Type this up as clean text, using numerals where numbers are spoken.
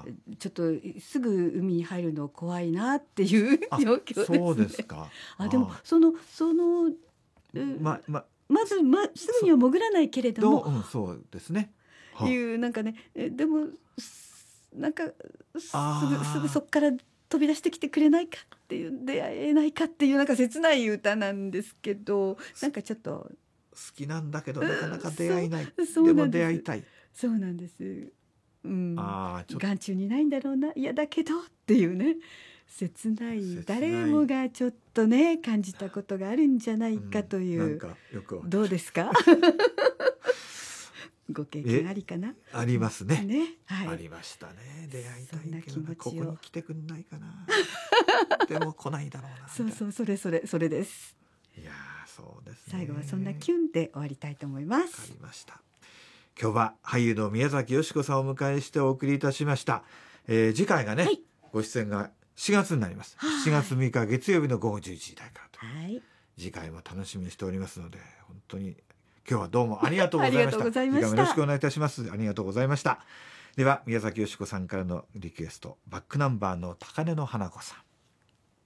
ちょっとすぐ海に入るの怖いなっていうあ状況ですね。 そうですか。 でもそのまずすぐには潜らないけれども、 そうですね。 いうなんかね、でもなんかすぐそこから飛び出してきてくれないかっていう、出会えないかっていうなんか切ない歌なんですけど、なんかちょっと好きなんだけどなかなか出会えない。 そうでもなんです。 出会いたい。 そうなんです。 ちょっ眼中にないんだろうな、嫌だけどっていうね、切ない誰もがちょっとね感じたことがあるんじゃないかという、 なんかよくわかる。 どうですか？ご経験ありかな？ ありますね。 はい、 ありましたね。出会いたいけどそんな気持ちをここに来てくんないかな。でも来ないだろうなみたいな。 それです。 いやそうですね。 最後はそんなキュンで終わりたいと思います。 わかりました。今日は俳優の宮崎美子さんをお迎えしてお送りいたしました。次回がね、ご出演が4月になります。7月6日月曜日の午後11時台からと。次回も楽しみにしておりますので、本当に今日はどうもありがとうございました。次回もよろしくお願いいたします。ありがとうございました。では宮崎美子さんからのリクエスト、バックナンバーの高根の花子さん。